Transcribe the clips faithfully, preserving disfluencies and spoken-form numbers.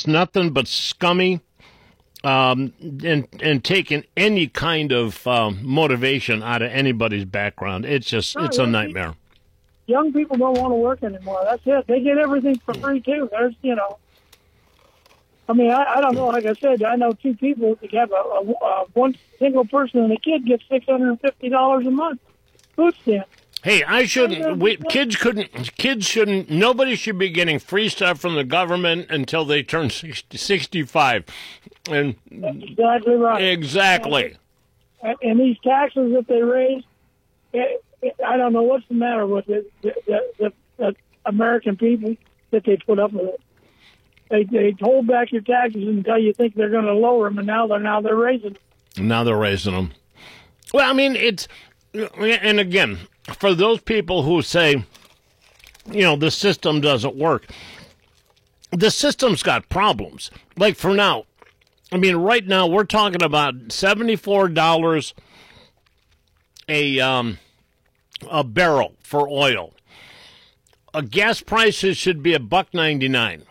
just nothing but scummy, um, and and taking any kind of um, motivation out of anybody's background. It's just No, it's a young nightmare. People, young people don't want to work anymore. That's it. They get everything for free too. There's, you know. I mean, I, I don't know. Like I said, I know two people that have a, a, a one single person and a kid gets six hundred and fifty dollars a month food stamps. Hey, I shouldn't. We, kids couldn't. Kids shouldn't. Nobody should be getting free stuff from the government until they turn sixty, sixty-five. And That's exactly right. Exactly. And, and these taxes that they raise, it, it, I don't know what's the matter with it. The, the, the, the American people that they put up with it. They they hold back your taxes until you think they're going to lower them, and now they're now they're raising them. Now they're raising them. Well, I mean, it's, and again, for those people who say, you know, the system doesn't work, the system's got problems. Like for now, I mean, right now we're talking about seventy-four dollars a um a barrel for oil. A gas prices should be a buck ninety-nine.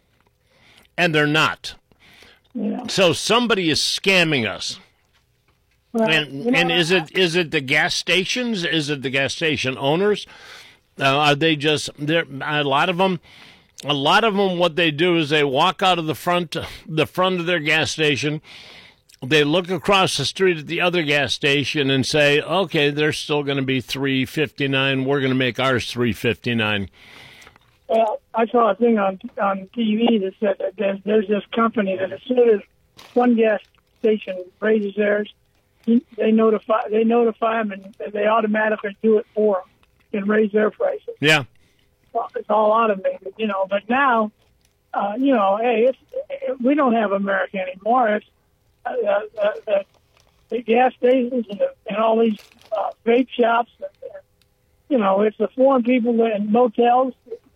And they're not. Yeah. So somebody is scamming us. Well, and you know, and is it is it the gas stations? Is it the gas station owners? Uh, are they just there? A lot of them, a lot of them. What they do is they walk out of the front, the front of their gas station. They look across the street at the other gas station and say, "Okay, they're still going to be three fifty nine. We're going to make ours three fifty nine." Well, I saw a thing on on T V that said that there's, there's this company that as soon as one gas station raises theirs, they notify they notify them and they automatically do it for them and raise their prices. Yeah, well, it's all automated, you know. But now, uh, you know, hey, it's it, we don't have America anymore. It's uh, uh, uh, the gas stations and, the, and all these uh, vape shops. And, and, you know, it's the foreign people and motels.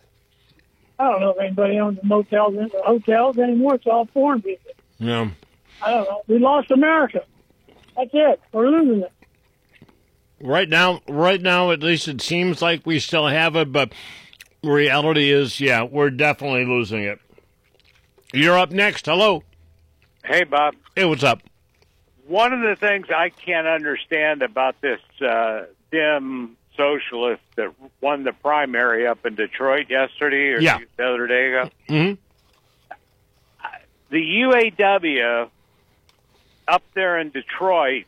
I don't know if anybody owns motels and hotels anymore. It's all foreign people. yeah. I don't know. We lost America. That's it. We're losing it. Right now, right now, at least it seems like we still have it, but reality is, yeah, we're definitely losing it. You're up next. Hello. Hey, Bob. Hey, what's up? One of the things I can't understand about this uh, dim socialist that won the primary up in Detroit yesterday or yeah. the other day ago, mm-hmm. the U A W up there in Detroit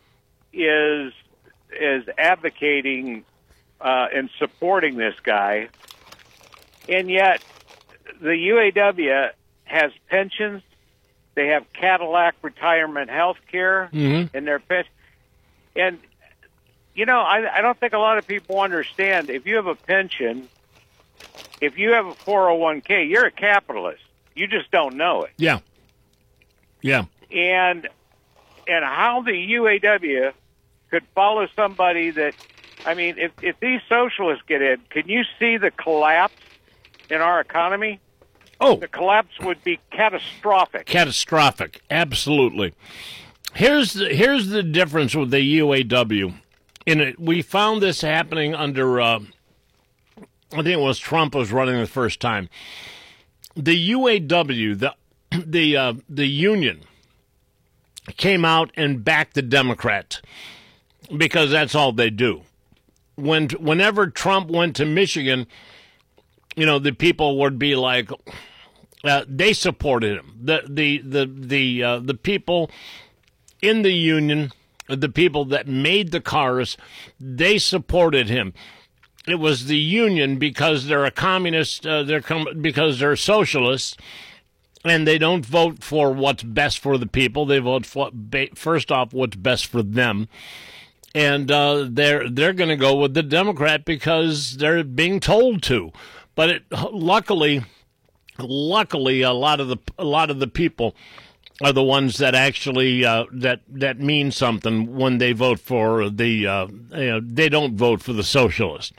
is is advocating uh, and supporting this guy, and yet the U A W has pensions. They have Cadillac retirement health care mm-hmm. in their pension. And, you know, I, I don't think a lot of people understand, if you have a pension, if you have a four oh one k, you're a capitalist. You just don't know it. Yeah. Yeah. And and how the U A W could follow somebody that, I mean, if, if these socialists get in, can you see the collapse in our economy? Oh. The collapse would be catastrophic. Catastrophic. Absolutely. Here's the, here's the difference with the U A W. In it, we found this happening under, uh, I think it was Trump was running the first time. The U A W, the the uh, the union, came out and backed the Democrat because that's all they do. When whenever Trump went to Michigan, you know, the people would be like, uh, they supported him. The the the the uh, the people in the union, the people that made the cars, they supported him. It was the union because they're a communist, uh, they're com- because they're socialists, and they don't vote for what's best for the people. They vote for ba- first off what's best for them. And uh, they're they're going to go with the Democrat because they're being told to. But it, luckily, luckily, a lot of the a lot of the people are the ones that actually uh, that that mean something when they vote for the. Uh, you know, they don't vote for the socialist.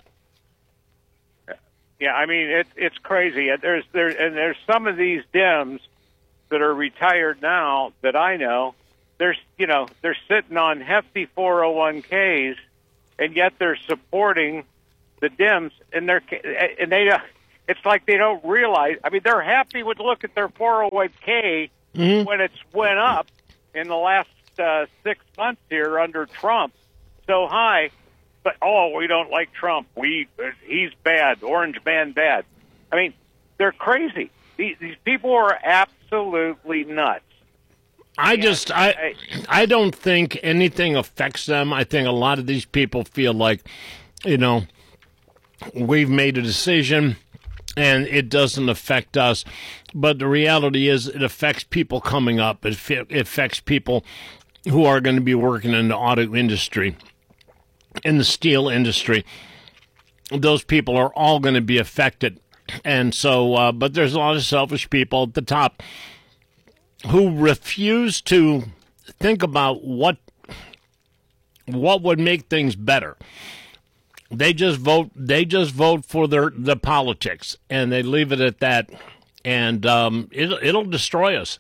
Yeah, I mean it's it's crazy. There's there and there's some of these Dems that are retired now that I know. They're you know they're sitting on hefty four oh one k's, and yet they're supporting the Dems, and they're and they It's like they don't realize. I mean, they're happy with look at their four oh one k mm-hmm. when it's went up in the last uh, six months here under Trump so high. But, oh, we don't like Trump. We He's bad. Orange man bad. I mean, they're crazy. These, these people are absolutely nuts. I just, I, I don't think anything affects them. I think a lot of these people feel like, you know, we've made a decision and it doesn't affect us. But the reality is it affects people coming up. It, it affects people who are going to be working in the auto industry, in the steel industry. Those people are all going to be affected. And so, uh, but there's a lot of selfish people at the top who refuse to think about what what would make things better. They just vote. They just vote for their the politics, and they leave it at that. And um, it, it'll destroy us.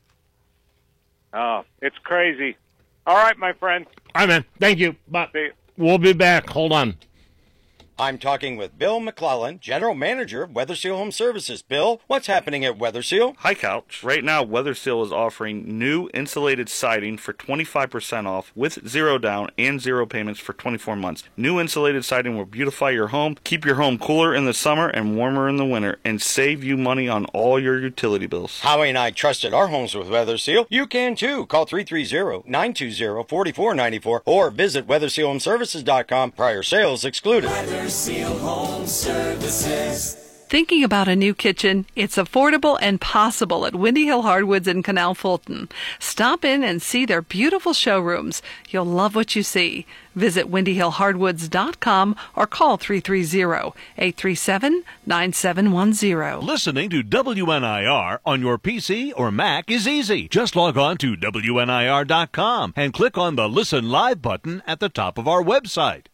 Oh, it's crazy. All right, my friend. All right, man. Thank you. Bye. We'll be back. Hold on. I'm talking with Bill McClellan, General Manager of WeatherSeal Home Services. Bill, what's happening at WeatherSeal? Hi, Couch. Right now, WeatherSeal is offering new insulated siding for twenty-five percent off with zero down and zero payments for twenty-four months. New insulated siding will beautify your home, keep your home cooler in the summer and warmer in the winter, and save you money on all your utility bills. Howie and I trusted our homes with WeatherSeal. You can too. Call three three zero, nine two zero, four four nine four or visit weather seal home services dot com. Prior sales excluded. WeatherSeal Home Services. Thinking about a new kitchen? It's affordable and possible at Windy Hill Hardwoods in Canal Fulton. Stop in and see their beautiful showrooms. You'll love what you see. Visit windy hill hardwoods dot com or call three three zero, eight three seven, nine seven one zero. Listening to W N I R on your P C or Mac is easy. Just log on to W N I R dot com and click on the Listen Live button at the top of our website.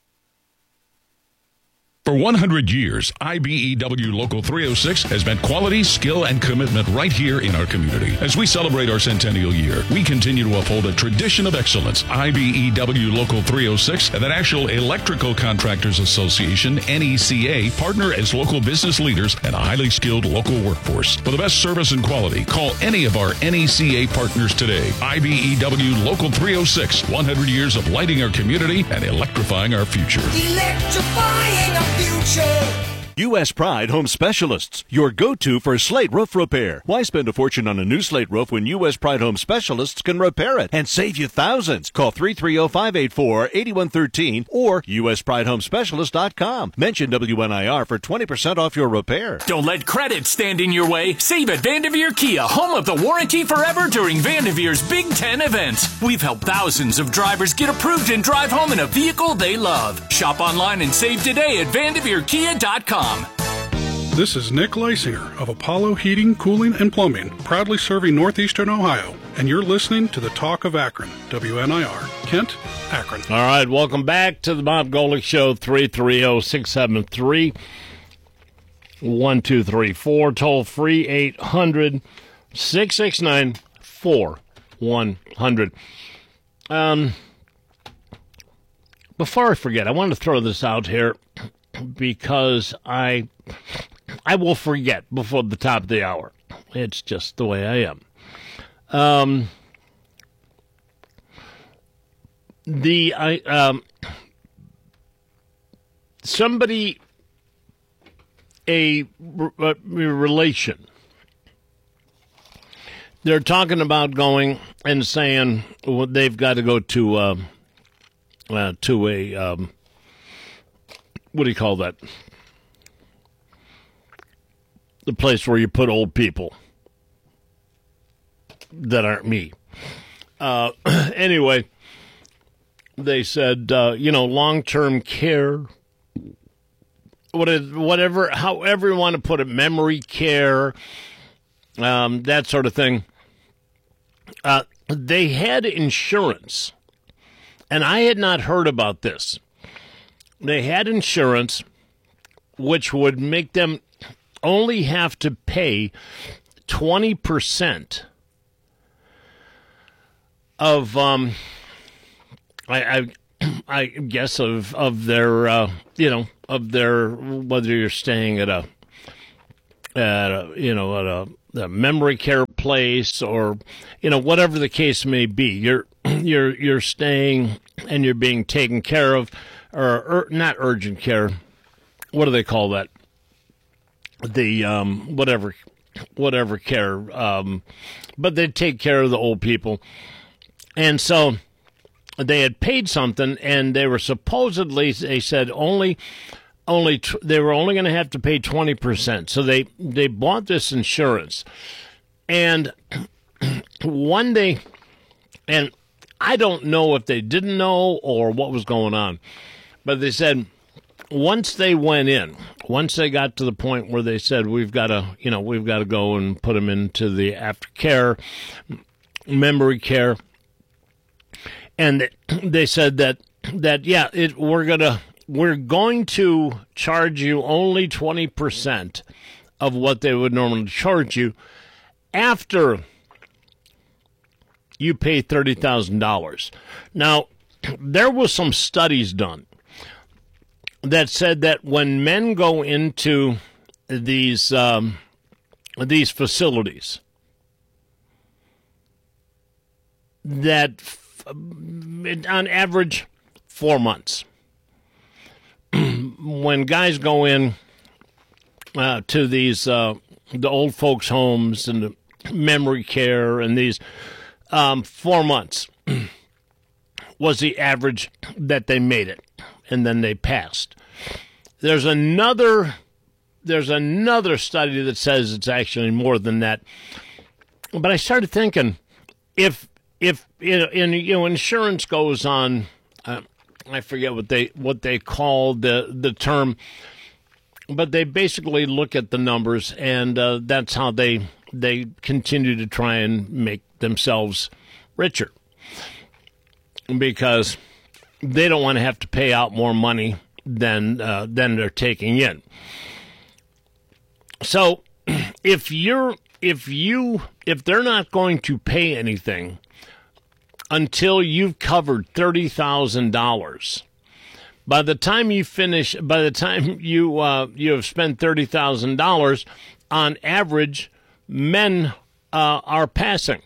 For one hundred years, I B E W Local three oh six has meant quality, skill, and commitment right here in our community. As we celebrate our centennial year, we continue to uphold a tradition of excellence. I B E W Local three oh six and the National Electrical Contractors Association, N E C A, partner as local business leaders and a highly skilled local workforce. For the best service and quality, call any of our N E C A partners today. I B E W Local three oh six, one hundred years of lighting our community and electrifying our future. Electrifying our future. U S Pride Home Specialists, your go-to for slate roof repair. Why spend a fortune on a new slate roof when U S Pride Home Specialists can repair it and save you thousands? Call three three zero, five eight four, eight one one three or U S pride home specialist dot com. Mention W N I R for twenty percent off your repair. Don't let credit stand in your way. Save at Vanderveer Kia, home of the warranty forever during Vanderveer's Big Ten event. We've helped thousands of drivers get approved and drive home in a vehicle they love. Shop online and save today at vanderveer kia dot com. This is Nick Leisinger of Apollo Heating, Cooling, and Plumbing, proudly serving Northeastern Ohio, and you're listening to the Talk of Akron, W N I R, Kent, Akron. All right, welcome back to the Bob Golick Show, three three zero, six seven three, one two three four, toll free eight hundred, six six nine, four one zero zero. Um, before I forget, I want to throw this out here because I I will forget before the top of the hour. It's just the way I am. Um, the I um somebody a, a relation. They're talking about going and saying well, they've got to go to uh, uh, to a um, what do you call that? The place where you put old people that aren't me. Uh, anyway, they said, uh, you know, long-term care, whatever, however you want to put it, memory care, um, that sort of thing. Uh, they had insurance, and I had not heard about this. They had insurance, which would make them only have to pay twenty percent of, um, I, I, I guess of of their, uh, you know, of their whether you're staying at a at a, you know, at a, a memory care place, or, you know, whatever the case may be. You're you're you're staying and you're being taken care of, or, or not urgent care. What do they call that? The um, whatever whatever care. Um, but they take care of the old people, and so they had paid something, and they were supposedly, they said only. Only t- they were only going to have to pay twenty percent. So they, they bought this insurance. And one day, and I don't know if they didn't know or what was going on, but they said once they went in, once they got to the point where they said, we've got to, you know, we've got to go and put them into the aftercare, memory care. And they said that, that yeah, it, we're going to, we're going to charge you only twenty percent of what they would normally charge you after you pay thirty thousand dollars. Now, there was some studies done that said that when men go into these um, these facilities, that f- on average, four months. When guys go in uh, to these uh, the old folks' homes and the memory care and these um, four months was the average that they made it, and then they passed. There's another there's another study that says it's actually more than that. But I started thinking, if if you know, in, you know insurance goes on. Uh, I forget what they what they call the the term, but they basically look at the numbers, and uh, that's how they they continue to try and make themselves richer, because they don't want to have to pay out more money than uh, than they're taking in. So if you're if you if they're not going to pay anything until you've covered thirty thousand dollars. By the time you finish, by the time you uh, you have spent thirty thousand dollars, on average, men uh, are passing.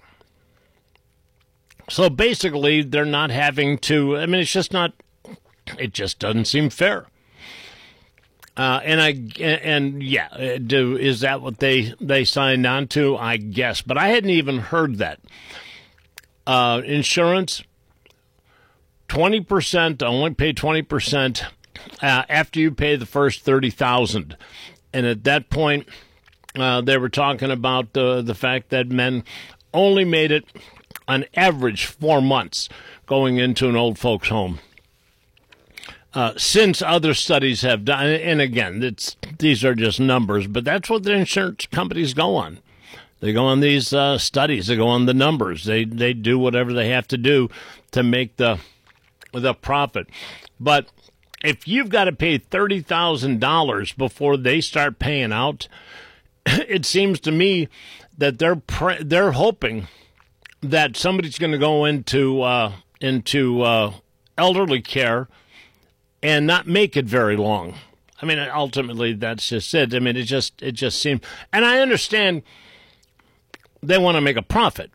So basically, they're not having to, I mean, it's just not, it just doesn't seem fair. Uh, and I and yeah, do is that what they, they signed on to? I guess. But I hadn't even heard that. Uh, insurance, twenty percent, only pay twenty percent uh, after you pay the first thirty thousand dollars. And at that point, uh, they were talking about uh, the fact that men only made it on average four months going into an old folks' home. Uh, since other studies have done, and again, it's, these are just numbers, but that's what the insurance companies go on. They go on these uh, studies. They go on the numbers. They they do whatever they have to do to make the the profit. But if you've got to pay thirty thousand dollars before they start paying out, it seems to me that they're pre- they're hoping that somebody's going to go into uh, into uh, elderly care and not make it very long. I mean, ultimately, that's just it. I mean, it just it just seems, and I understand. They want to make a profit.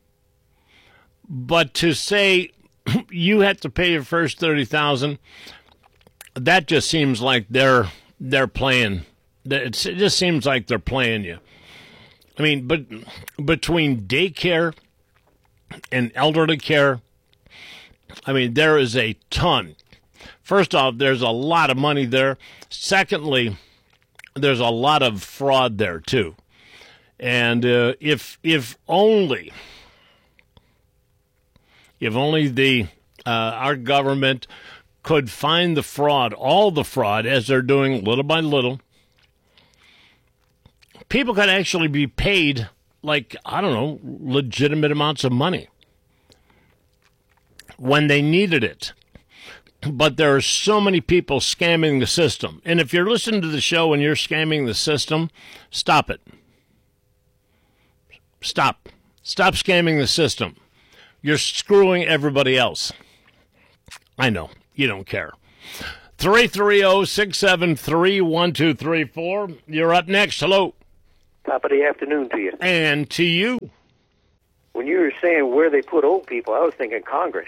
But to say you have to pay your first thirty thousand dollars, that just seems like they're they're playing. It just seems like they're playing you. I mean, but between daycare and elderly care, I mean, there is a ton. First off, there's a lot of money there. Secondly, there's a lot of fraud there, too. And uh, if if only, if only the uh, our government could find the fraud, all the fraud, as they're doing little by little, people could actually be paid, like, I don't know, legitimate amounts of money when they needed it. But there are so many people scamming the system. And if you're listening to the show and you're scamming the system, stop it. Stop. Stop scamming the system. You're screwing everybody else. I know. You don't care. three three zero, six seven three, one two three four. You're up next. Hello. Top of the afternoon to you. And to you. When you were saying where they put old people, I was thinking Congress.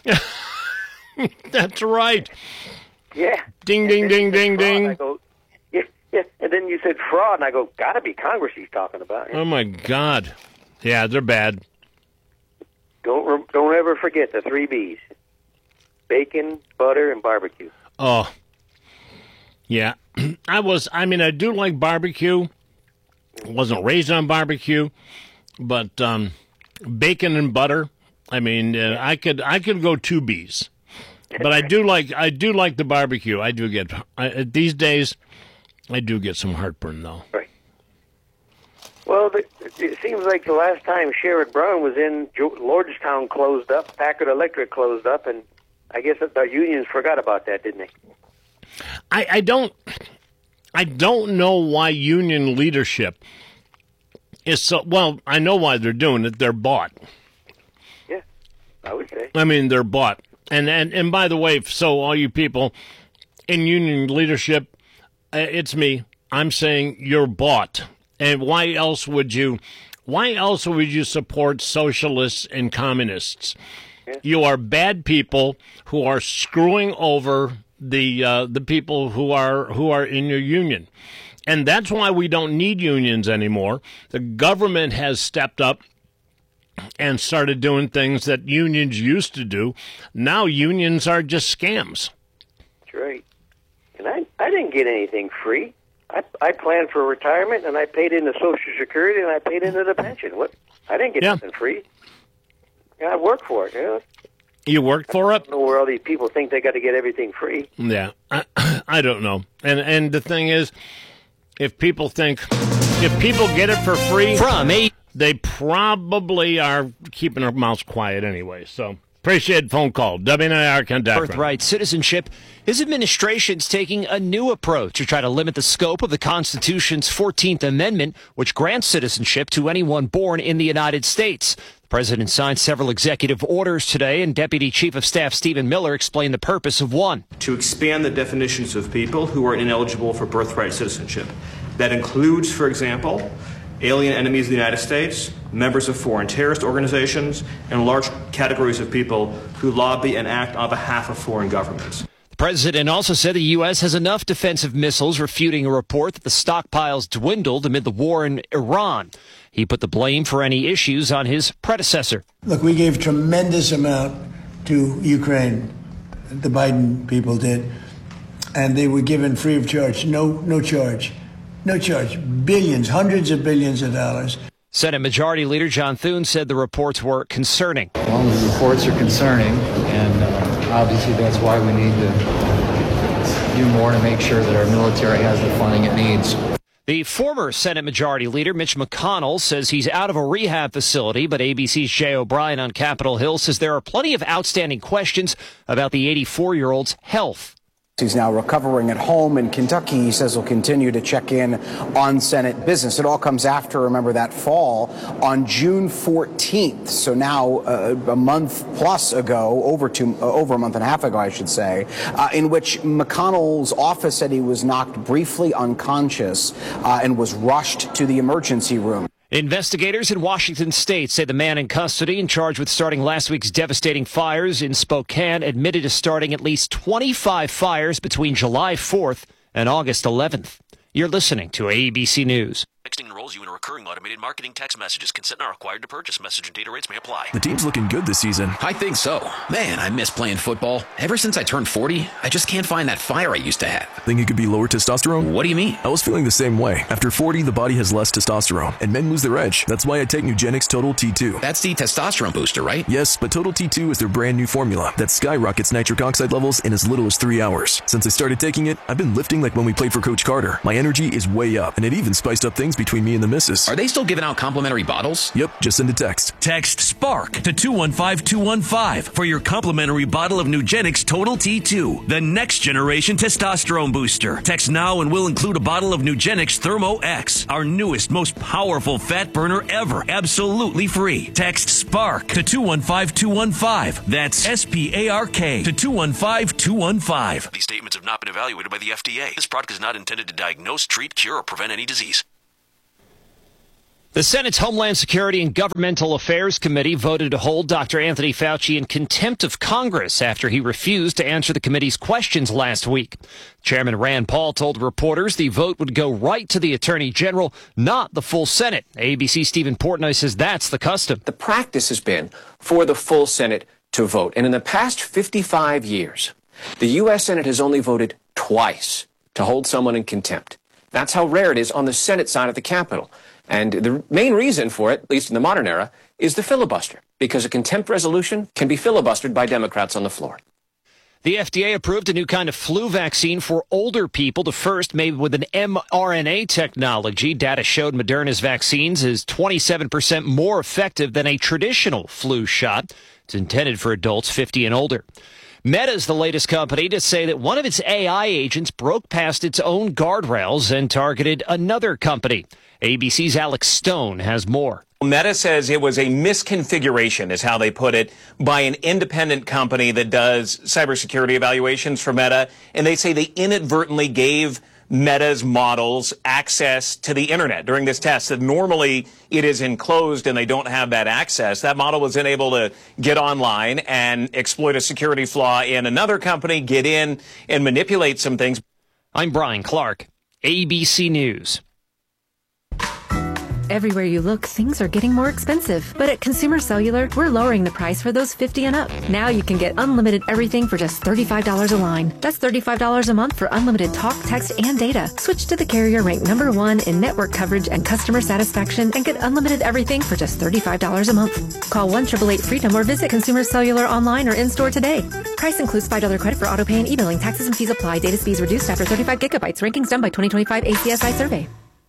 That's right. Yeah. Ding, ding, ding, ding, ding. I go, yeah, yeah. And then you said fraud, and I go, gotta be Congress he's talking about. Oh, my God. Yeah, they're bad. Don't don't ever forget the three B's: bacon, butter, and barbecue. Oh, yeah. I was. I mean, I do like barbecue. I wasn't raised on barbecue, but um, bacon and butter. I mean, uh, I could I could go two B's, but I do like I do like the barbecue. I do get I, these days. I do get some heartburn though. Right. Well, the, it seems like the last time Sherrod Brown was in, Lordstown closed up, Packard Electric closed up, and I guess the unions forgot about that, didn't they? I, I don't, I don't know why union leadership is so. Well, I know why they're doing it. They're bought. Yeah, I would say. I mean, they're bought. And and and by the way, so all you people in union leadership, uh, it's me. I'm saying you're bought. And why else would you? Why else would you support socialists and communists? Yeah. You are bad people who are screwing over the uh, the people who are who are in your union, and that's why we don't need unions anymore. The government has stepped up and started doing things that unions used to do. Now unions are just scams. That's right. And I I didn't get anything free. I, I planned for retirement, and I paid into Social Security, and I paid into the pension. What? I didn't get yeah. nothing free. Yeah, I worked for it. You know? You worked for it? I don't know where all these people think they got to get everything free. Yeah, I, I don't know. And and the thing is, if people think, if people get it for free, from a- they probably are keeping their mouths quiet anyway. So appreciate the phone call. W N I R Kent Akron. Birthright citizenship. His administration's taking a new approach to try to limit the scope of the Constitution's fourteenth Amendment, which grants citizenship to anyone born in the United States. The president signed several executive orders today, and Deputy Chief of Staff Stephen Miller explained the purpose of one. To expand the definitions of people who are ineligible for birthright citizenship. That includes, for example, alien enemies of the United States, members of foreign terrorist organizations, and large categories of people who lobby and act on behalf of foreign governments. The president also said the U S has enough defensive missiles, refuting a report that the stockpiles dwindled amid the war in Iran. He put the blame for any issues on his predecessor. Look, we gave tremendous amount to Ukraine, the Biden people did, and they were given free of charge, no, no charge. No charge. Billions, hundreds of billions of dollars. Senate Majority Leader John Thune said the reports were concerning. Well, the reports are concerning, and uh, obviously that's why we need to do more to make sure that our military has the funding it needs. The former Senate Majority Leader Mitch McConnell says he's out of a rehab facility, but A B C's Jay O'Brien on Capitol Hill says there are plenty of outstanding questions about the eighty-four-year-old's health. He's now recovering at home in Kentucky. He says he'll continue to check in on Senate business. It all comes after, remember, that fall on June fourteenth. So now uh, a month plus ago, over two, uh, over a month and a half ago, I should say, uh, in which McConnell's office said he was knocked briefly unconscious uh, and was rushed to the emergency room. Investigators in Washington state say the man in custody and charged with starting last week's devastating fires in Spokane admitted to starting at least twenty-five fires between July fourth and August eleventh. You're listening to A B C News. Texting enrolls you in a recurring automated marketing text messages. Consent not required to purchase. Message and data rates may apply. The team's looking good this season. I think so. Man, I miss playing football. Ever since I turned forty, I just can't find that fire I used to have. Think it could be lower testosterone? What do you mean? I was feeling the same way. After forty, the body has less testosterone, and men lose their edge. That's why I take Nugenix Total T two. That's the testosterone booster, right? Yes, but Total T two is their brand new formula that skyrockets nitric oxide levels in as little as three hours. Since I started taking it, I've been lifting like when we played for Coach Carter. My energy is way up, and it even spiced up things between me and the missus. Are they still giving out complimentary bottles? Yep, just send a text. Text SPARK to two one five two one five for your complimentary bottle of Nugenix Total T two, the next generation testosterone booster. Text now and we'll include a bottle of Nugenix Thermo X, our newest, most powerful fat burner ever, absolutely free. Text SPARK to two one five two one five. That's S P A R K to two one five two one five. These statements have not been evaluated by the F D A. This product is not intended to diagnose, treat, cure, or prevent any disease. The Senate's Homeland Security and Governmental Affairs Committee voted to hold Doctor Anthony Fauci in contempt of Congress after he refused to answer the committee's questions last week. Chairman Rand Paul told reporters the vote would go right to the Attorney General, not the full Senate. A B C's Stephen Portnoy says that's the custom. The practice has been for the full Senate to vote. And in the past fifty-five years, the U S Senate has only voted twice to hold someone in contempt. That's how rare it is on the Senate side of the Capitol. And the main reason for it, at least in the modern era, is the filibuster, because a contempt resolution can be filibustered by Democrats on the floor. The F D A approved a new kind of flu vaccine for older people, the first made with an mRNA technology. Data showed Moderna's vaccines is twenty-seven percent more effective than a traditional flu shot. It's intended for adults fifty and older. Meta is the latest company to say that one of its A I agents broke past its own guardrails and targeted another company. A B C's Alex Stone has more. Meta says it was a misconfiguration, is how they put it, by an independent company that does cybersecurity evaluations for Meta. And they say they inadvertently gave Meta's models access to the internet during this test. That normally it is enclosed and they don't have that access. That model was then able to get online and exploit a security flaw in another company, get in and manipulate some things. I'm Brian Clark, A B C News. Everywhere you look, things are getting more expensive. But at Consumer Cellular, we're lowering the price for those fifty and up. Now you can get unlimited everything for just thirty-five dollars a line. That's thirty-five dollars a month for unlimited talk, text, and data. Switch to the carrier ranked number one in network coverage and customer satisfaction and get unlimited everything for just thirty-five dollars a month. Call one eight eight eight FREEDOM or visit Consumer Cellular online or in-store today. Price includes five dollars credit for auto pay and e-billing. Taxes and fees apply. Data speeds reduced after thirty-five gigabytes. Rankings done by twenty twenty-five A C S I survey.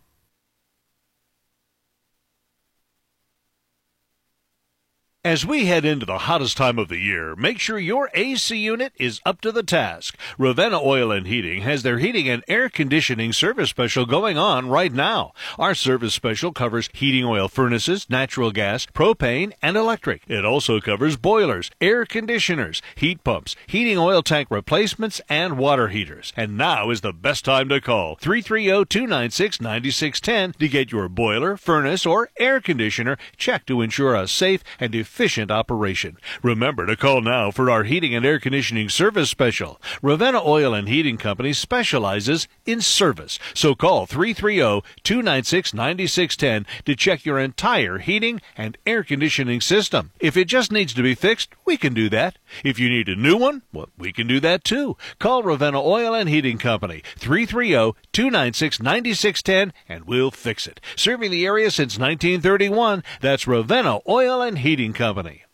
As we head into the hottest time of the year, make sure your A C unit is up to the task. Ravenna Oil and Heating has their heating and air conditioning service special going on right now. Our service special covers heating oil furnaces, natural gas, propane, and electric. It also covers boilers, air conditioners, heat pumps, heating oil tank replacements, and water heaters. And now is the best time to call three three zero, two nine six, nine six one zero to get your boiler, furnace, or air conditioner checked to ensure a safe and efficient efficient operation. Remember to call now for our heating and air conditioning service special. Ravenna Oil and Heating Company specializes in service. So call three three zero, two nine six, nine six one zero to check your entire heating and air conditioning system. If it just needs to be fixed, we can do that. If you need a new one, well, we can do that too. Call Ravenna Oil and Heating Company, three three zero, two nine six, nine six one zero, and we'll fix it. Serving the area since nineteen thirty-one, that's Ravenna Oil and Heating Company.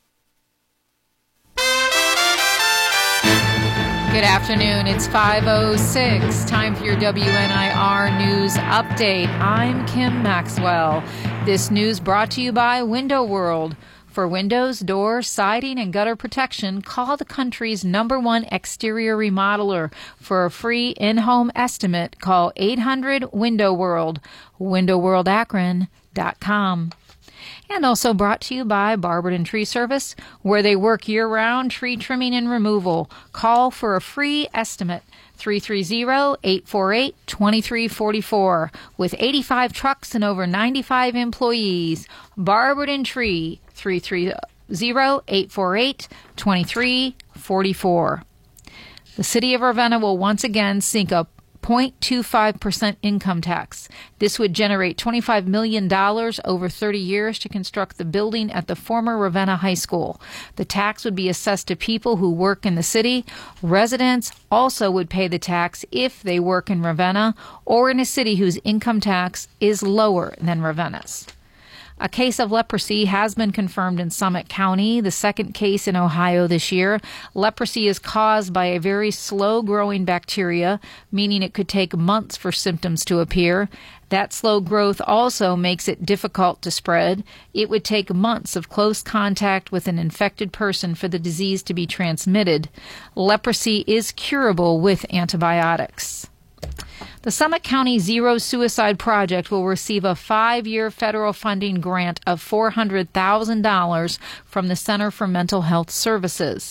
Good afternoon. It's five oh six. Time for your W N I R News Update. I'm Kim Maxwell. This news brought to you by Window World. For windows, doors, siding, and gutter protection, call the country's number one exterior remodeler. For a free in-home estimate, call eight hundred window world, window world akron dot com. And also brought to you by Barberton Tree Service, where they work year-round tree trimming and removal. Call for a free estimate, three three zero, eight four eight, two three four four. With eighty-five trucks and over ninety-five employees, Barberton Tree, three three zero, eight four eight, two three four four. The City of Ravenna will once again sink a zero point two five percent income tax. This would generate twenty-five million dollars over thirty years to construct the building at the former Ravenna High School. The tax would be assessed to people who work in the city. Residents also would pay the tax if they work in Ravenna or in a city whose income tax is lower than Ravenna's. A case of leprosy has been confirmed in Summit County, the second case in Ohio this year. Leprosy is caused by a very slow-growing bacteria, meaning it could take months for symptoms to appear. That slow growth also makes it difficult to spread. It would take months of close contact with an infected person for the disease to be transmitted. Leprosy is curable with antibiotics. The Summit County Zero Suicide Project will receive a five-year federal funding grant of four hundred thousand dollars from the Center for Mental Health Services.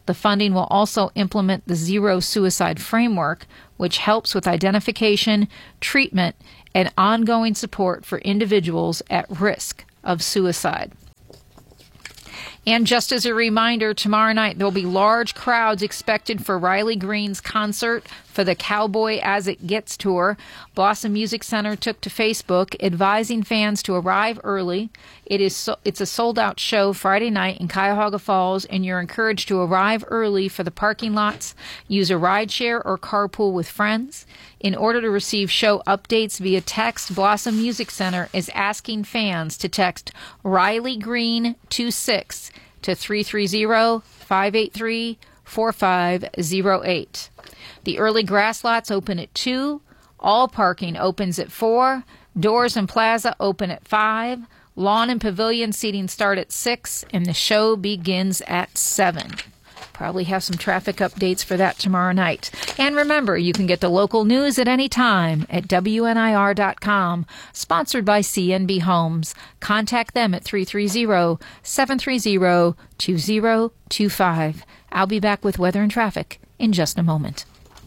The funding will also implement the Zero Suicide Framework, which helps with identification, treatment, and ongoing support for individuals at risk of suicide. And just as a reminder, tomorrow night there will be large crowds expected for Riley Green's concert for the Cowboy As It Gets tour. Blossom Music Center took to Facebook advising fans to arrive early. It is so, it's a sold-out show Friday night in Cuyahoga Falls, and you're encouraged to arrive early for the parking lots. Use a rideshare or carpool with friends. In order to receive show updates via text, Blossom Music Center is asking fans to text Riley Green twenty-six to three three zero, five eight three, four five zero eight. The early grass lots open at two. All parking opens at four. Doors and plaza open at five. Lawn and pavilion seating start at six, and the show begins at seven. Probably have some traffic updates for that tomorrow night. And remember, you can get the local news at any time at W N I R dot com, sponsored by C N B Homes. Contact them at three three zero, seven three zero, two zero two five. I'll be back with weather and traffic in just a moment.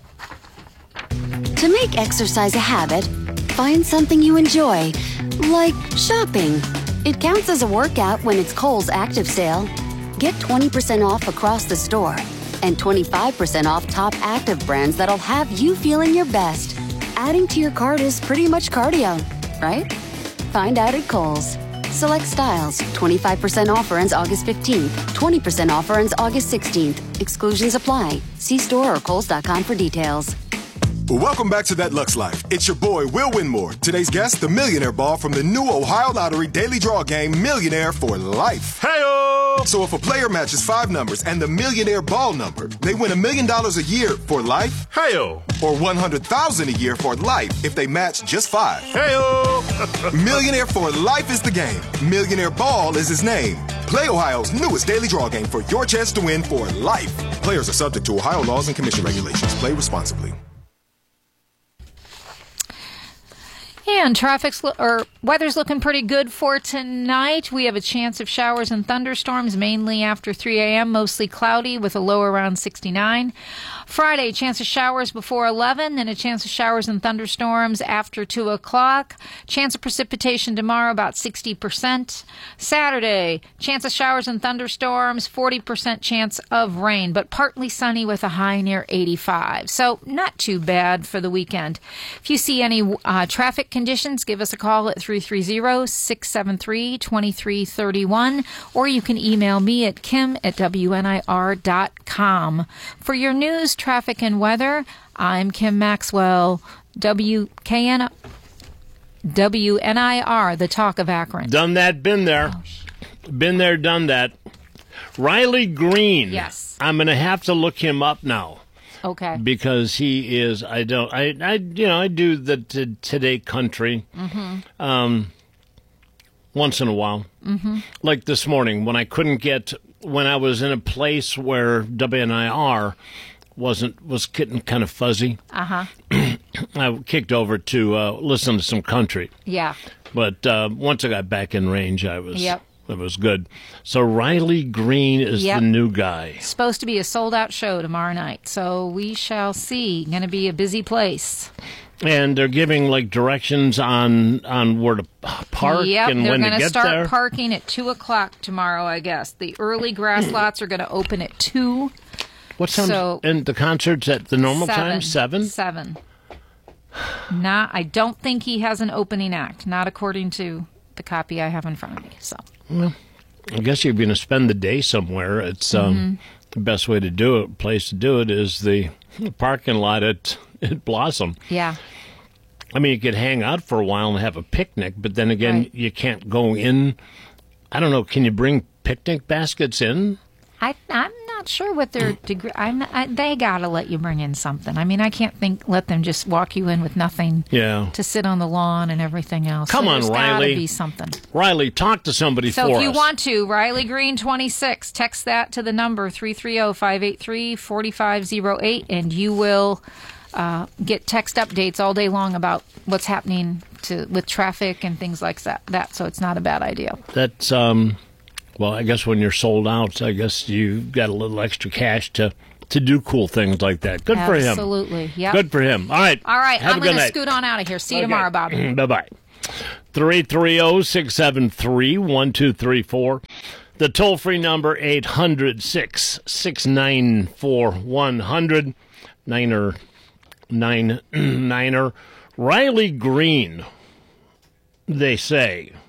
To make exercise a habit, find something you enjoy, like shopping. It counts as a workout when it's Kohl's Active Sale. Get twenty percent off across the store and twenty-five percent off top active brands that'll have you feeling your best. Adding to your cart is pretty much cardio, right? Find out at Kohl's. Select styles. twenty-five percent offer ends August fifteenth. twenty percent offer ends August sixteenth. Exclusions apply. See store or kohls dot com for details. Welcome back to That Lux Life. It's your boy, Will Winmore. Today's guest, the Millionaire Ball from the new Ohio Lottery Daily Draw game, Millionaire for Life. Hey-o! So if a player matches five numbers and the Millionaire Ball number, they win a million dollars a year for life. Hey-o! Or one hundred thousand dollars a year for life if they match just five. Hey-o! Millionaire for Life is the game. Millionaire Ball is his name. Play Ohio's newest daily draw game for your chance to win for life. Players are subject to Ohio laws and commission regulations. Play responsibly. And traffic's lo- or weather's looking pretty good for tonight. We have a chance of showers and thunderstorms, mainly after three a.m., mostly cloudy with a low around sixty-nine. Friday, chance of showers before eleven, and a chance of showers and thunderstorms after two o'clock. Chance of precipitation tomorrow, about sixty percent. Saturday, chance of showers and thunderstorms, forty percent chance of rain, but partly sunny with a high near eighty-five. So not too bad for the weekend. If you see any uh, traffic conditions, give us a call at three three zero, six seven three, two three three one, or you can email me at kim at W N I R dot com. For your news, traffic, and weather, I'm Kim Maxwell, W K N W N I R, the Talk of Akron. Done that, been there. Oh, been there, done that. Riley Green. Yes. I'm going to have to look him up now. Okay. Because he is, I don't, I, I you know, I do the t- Today Country Mm-hmm. um, once in a while. Mm-hmm. Like this morning when I couldn't get, when I was in a place where W N I R wasn't, was getting kind of fuzzy. Uh-huh. I kicked over to uh, listen to some country. Yeah. But uh, once I got back in range, I was, Yep. it was good. So Riley Green is Yep. the new guy. Supposed to be a sold-out show tomorrow night, so we shall see. Going to be a busy place. And they're giving like directions on on where to park Yep, and they're when to gonna get start there. parking at two o'clock tomorrow, I guess. The early grass lots are going to open at two. What time? So, and the concert's at the normal seven, time, seven. Seven. Not. I don't think he has an opening act. Not according to the copy I have in front of me. So. Well, I guess you're going to spend the day somewhere. It's um, Mm-hmm. the best way to do it. Place to do it is the parking lot at, at Blossom. Yeah. I mean, you could hang out for a while and have a picnic, but then again, Right. you can't go in. I don't know. Can you bring picnic baskets in? I, I'm not sure what their degree. I'm not, I, they got to let you bring in something. I mean, I can't think let them just walk you in with nothing. Yeah. To sit on the lawn and everything else. Come so on, there's Riley. Gotta be something. Riley, talk to somebody So for if you us. want to, Riley Green twenty-six, text that to the number three three zero, five eight three, four five zero eight, and you will uh, get text updates all day long about what's happening to with traffic and things like that. That so it's not a bad idea. That's um, Well, I guess when you're sold out, I guess you've got a little extra cash to, to do cool things like that. Good for him. Absolutely. Yep. Good for him. All right. All right. Have I'm a good going to night. scoot on out of here. See you Okay. tomorrow, Bob. Bye-bye. three three zero, six seven three, one two three four. The toll-free number, eight hundred, six six nine four, one hundred. Niner, nine, niner. Riley Green, they say,